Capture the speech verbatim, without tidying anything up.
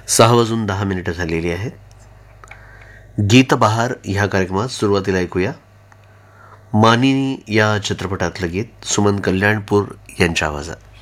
सहा वाजून दहा मिनिटं झालेली आहेत. गीत बहार ह्या कार्यक्रमात सुरुवातीला ऐकूया मानिनी या चित्रपटातलं गीत सुमन कल्याणपूर यांच्या आवाजात.